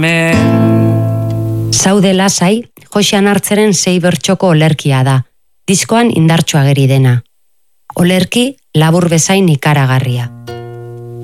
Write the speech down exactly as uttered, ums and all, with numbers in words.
Zaude lasai, Joxean Hartzeren sei bertxoko olerkia da, diskoan indartsu ageri dena. Olerki labur bezain ikaragarria.